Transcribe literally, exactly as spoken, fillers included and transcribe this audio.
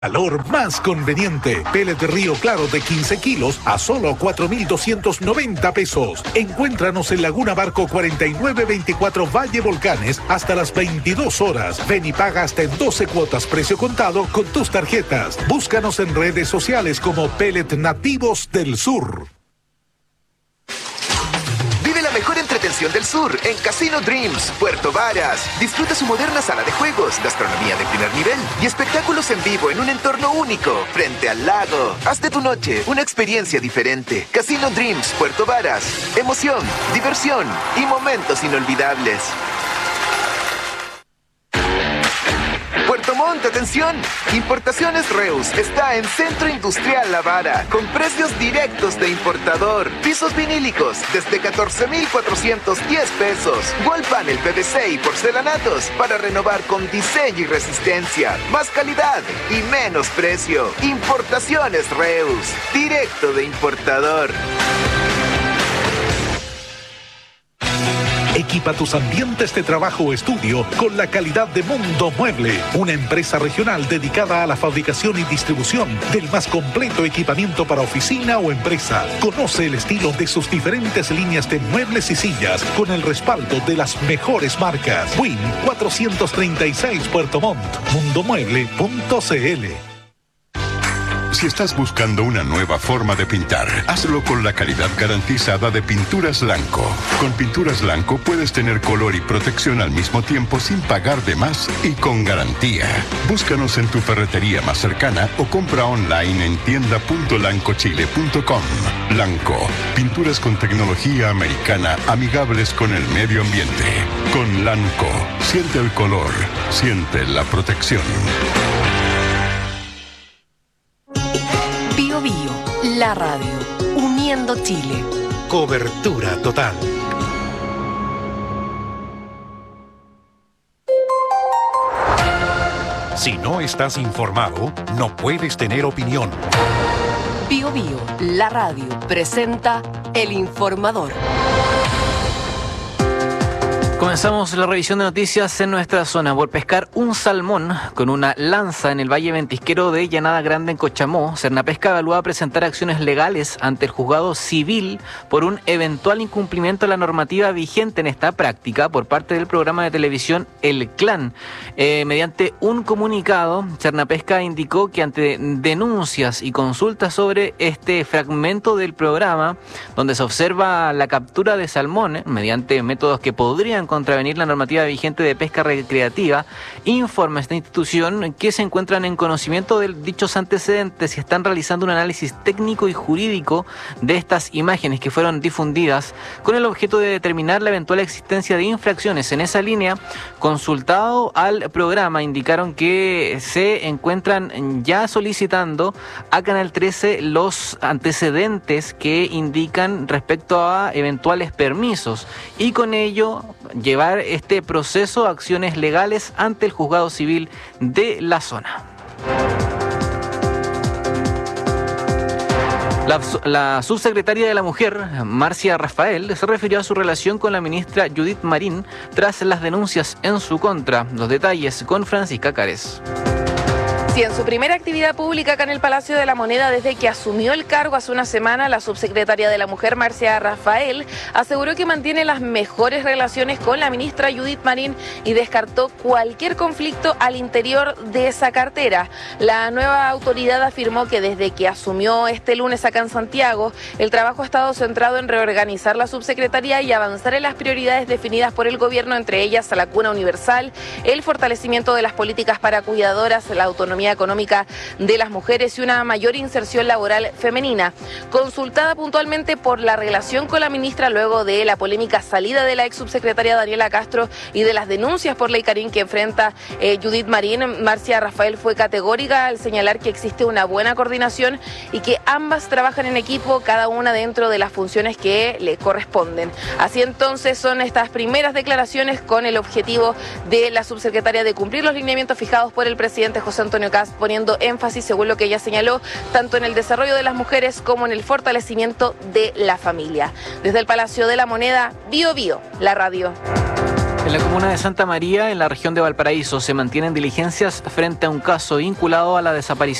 Valor más conveniente. Pellet Río Claro de quince kilos a solo cuatro mil doscientos noventa pesos. Encuéntranos en Laguna Barco cuarenta y nueve veinticuatro Valle Volcanes hasta las veintidós horas. Ven y paga hasta en doce cuotas precio contado con tus tarjetas. Búscanos en redes sociales como Pellet Nativos del Sur. Vive la mejor entretención del sur en Casino Dreams, Puerto Varas. Disfruta su moderna sala de juegos, gastronomía de primer nivel y espectáculos en vivo en un entorno único, frente al lago. Haz de tu noche una experiencia diferente. Casino Dreams, Puerto Varas. Emoción, diversión y momentos inolvidables. Puerto Montt, atención. Importaciones Reus está en Centro Industrial La Vara con precios directos de importador. Pisos vinílicos desde catorce mil cuatrocientos diez pesos. Wall panel P V C y porcelanatos para renovar con diseño y resistencia. Más calidad y menos precio. Importaciones Reus, directo de importador. Equipa tus ambientes de trabajo o estudio con la calidad de Mundo Mueble, una empresa regional dedicada a la fabricación y distribución del más completo equipamiento para oficina o empresa. Conoce el estilo de sus diferentes líneas de muebles y sillas con el respaldo de las mejores marcas. Win cuatrocientos treinta y seis Puerto Montt, mundomueble punto c l. Si estás buscando una nueva forma de pintar, hazlo con la calidad garantizada de Pinturas Lanco. Con Pinturas Lanco puedes tener color y protección al mismo tiempo sin pagar de más y con garantía. Búscanos en tu ferretería más cercana o compra online en tienda punto lanco chile punto com. Lanco, pinturas con tecnología americana amigables con el medio ambiente. Con Lanco, siente el color, siente la protección. Bio Bio, la radio, uniendo Chile. Cobertura total. Si no estás informado, no puedes tener opinión. Bio Bio, la radio, presenta El Informador. Comenzamos la revisión de noticias en nuestra zona por pescar un salmón con una lanza en el Valle Ventisquero de Llanada Grande en Cochamó. Cernapesca evalúa presentar acciones legales ante el juzgado civil por un eventual incumplimiento de la normativa vigente en esta práctica por parte del programa de televisión El Clan. Eh, mediante un comunicado, Cernapesca indicó que ante denuncias y consultas sobre este fragmento del programa, donde se observa la captura de salmones mediante métodos que podrían contravenir la normativa vigente de pesca recreativa, informa esta institución que se encuentran en conocimiento de dichos antecedentes y están realizando un análisis técnico y jurídico de estas imágenes que fueron difundidas con el objeto de determinar la eventual existencia de infracciones. En esa línea, consultado al programa, indicaron que se encuentran ya solicitando a Canal trece los antecedentes que indican respecto a eventuales permisos y con ello llevar este proceso a acciones legales ante el juzgado civil de la zona. La, la subsecretaria de la Mujer, Marcia Rafael, se refirió a su relación con la ministra Judith Marín tras las denuncias en su contra. Los detalles con Francisca Cárez. Sí, en su primera actividad pública acá en el Palacio de la Moneda, desde que asumió el cargo hace una semana, la subsecretaria de la Mujer, Marcia Rafael, aseguró que mantiene las mejores relaciones con la ministra Judith Marín y descartó cualquier conflicto al interior de esa cartera. La nueva autoridad afirmó que desde que asumió este lunes acá en Santiago, el trabajo ha estado centrado en reorganizar la subsecretaría y avanzar en las prioridades definidas por el gobierno, entre ellas la cuna universal, el fortalecimiento de las políticas para cuidadoras, la autonomía económica de las mujeres y una mayor inserción laboral femenina. Consultada puntualmente por la relación con la ministra luego de la polémica salida de la ex subsecretaria Daniela Castro y de las denuncias por ley Karin que enfrenta eh, Judith Marín, Marcia Rafael fue categórica al señalar que existe una buena coordinación y que ambas trabajan en equipo, cada una dentro de las funciones que le corresponden. Así entonces son estas primeras declaraciones con el objetivo de la subsecretaria de cumplir los lineamientos fijados por el presidente José Antonio Kast, poniendo énfasis, según lo que ella señaló, tanto en el desarrollo de las mujeres como en el fortalecimiento de la familia. Desde el Palacio de la Moneda, Bio Bio, la radio. En la comuna de Santa María, en la región de Valparaíso, se mantienen diligencias frente a un caso vinculado a la desaparición